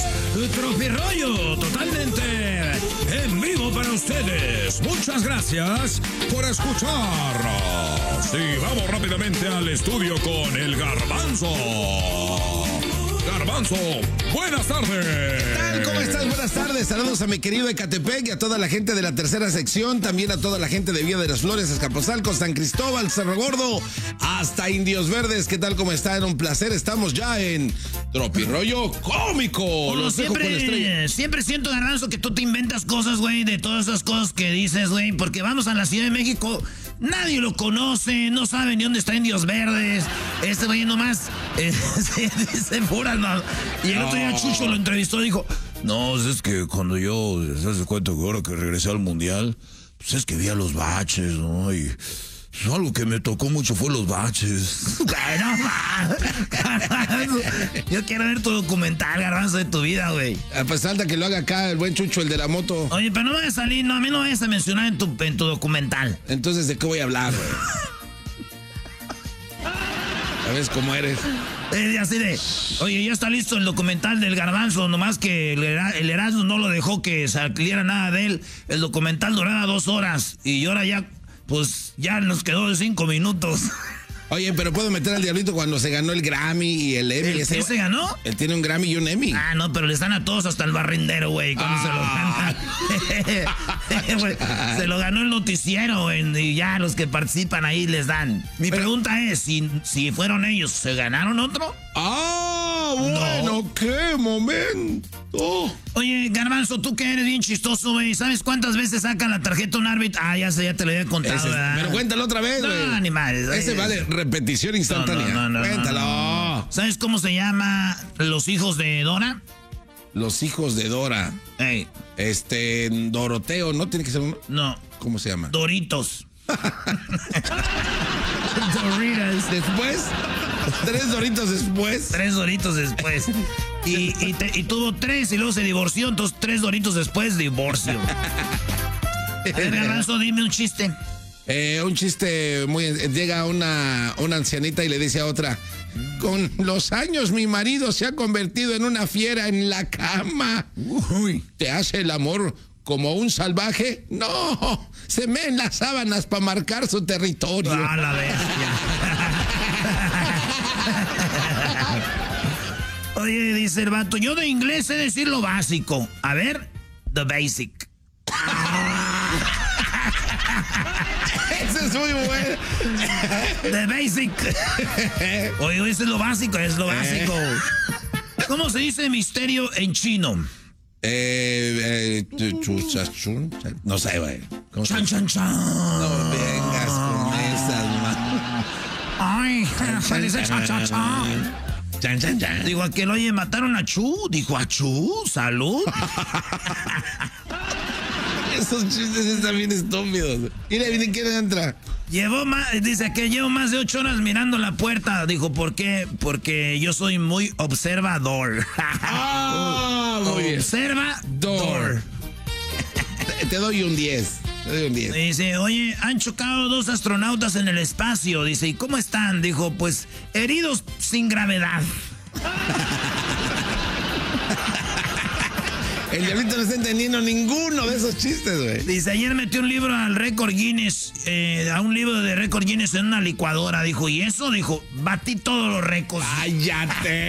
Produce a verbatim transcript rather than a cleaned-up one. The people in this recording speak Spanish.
Tropirollo, totalmente en vivo para ustedes. Muchas gracias por escucharnos. Y vamos rápidamente al estudio con el Garbanzo. Garbanzo, buenas tardes. ¿Qué tal? ¿Cómo estás? Buenas tardes. Saludos a mi querido Ecatepec y a toda la gente de la tercera sección, también a toda la gente de Villa de las Flores, Azcapotzalco, San Cristóbal, Cerro Gordo, hasta Indios Verdes. ¿Qué tal? ¿Cómo están? Un placer. Estamos ya en Tropirollo Cómico. Como Los dejo con la siempre, estrella. siempre siento, Garbanzo, que tú te inventas cosas, güey, de todas esas cosas que dices, güey, porque vamos a la Ciudad de México, nadie lo conoce, no sabe ni dónde está Indios Verdes. Este güey nomás eh, se dice puras, no. Y el otro día Chucho lo entrevistó y dijo, no, es que cuando yo, se hace cuenta que ahora que regresé al Mundial, pues es que vi a los baches, ¿no? Y pues, algo que me tocó mucho fue los baches. Ay, no, Garbanzo. Yo quiero ver tu documental, Garbanzo, de tu vida, güey. Ah, pues falta que lo haga acá el buen Chucho, el de la moto. Oye, pero no vaya a salir, no, a mí no vayas a mencionar en tu, en tu documental. Entonces, ¿de qué voy a hablar, güey? ¿Sabes cómo eres? Eh, así de, oye, ya está listo el documental del Garbanzo, nomás que el, Era- el Erasmo no lo dejó que saliera nada de él. El documental duraba dos horas y ahora ya, pues, ya nos quedó de cinco minutos. Oye, pero puedo meter al diablito cuando se ganó el Grammy y el Emmy. ¿El Ese- qué se ganó? Él tiene un Grammy y un Emmy. Ah, no, pero le están a todos hasta el barrindero, güey. ¿Cómo Ah. se lo gana? Güey, se lo ganó el noticiero, güey, y ya los que participan ahí les dan. Mi Pero- pregunta es, si, si fueron ellos, ¿se ganaron otro? ¡Ah! Bueno, qué momento. Oye, Garbanzo, tú que eres bien chistoso, güey, ¿sabes cuántas veces sacan la tarjeta un árbitro? Ah, ya sé, ya te lo había contado, Ese es- ¿verdad? pero cuéntalo otra vez, güey. No, ni madres, Ese güey. vale repetición instantánea. No, no, no, no, Cuéntalo. no, no. ¿Sabes cómo se llama los hijos de Dora? Los hijos de Dora. Ey, Este, Doroteo, ¿no? Tiene que ser uno. no, ¿Cómo se llama? Doritos. Doritos. Después, tres Doritos después. Tres doritos después. Y, y, te- y tuvo tres y luego se divorció, entonces tres doritos después, divorcio. A ver, Garbanzo, dime un chiste. Eh, un chiste muy... Llega una, una ancianita y le dice a otra, con los años mi marido se ha convertido en una fiera en la cama. Uy. ¿Te hace el amor como un salvaje? No, se me en las sábanas para marcar su territorio. Ah, la bestia. Oye, dice el vato, yo de inglés sé decir lo básico. A ver, the basic. Ese es muy bueno. The basic. Oye, eso es lo básico, es lo básico. ¿Cómo se dice misterio en chino? Eh, eh, chu- chu- chun- chun- no sé, güey. ¿Cómo se Chan, chan, chan. No vengas con esas, man. Ay, se dice chan, chan, chan. Chan, chan, chan. Digo, aquel, oye, mataron a Chu. Dijo, a Chu, salud. Esos chistes están bien estúpidos. Mira, miren quién entra. Llevó más, dice que llevo más de ocho horas mirando la puerta. Dijo, ¿por qué? Porque yo soy muy observador. Ah, muy bien. Observador. Te, te doy un diez. Te doy un diez. Dice, oye, han chocado dos astronautas en el espacio. Dice, ¿y cómo están? Dijo, pues, heridos sin gravedad. El diablito no está entendiendo ninguno de esos chistes, güey. Dice, ayer metió un libro al récord Guinness, eh, a un libro de récord Guinness en una licuadora. Dijo, ¿y eso? Dijo, batí todos los récords. ¡Cállate!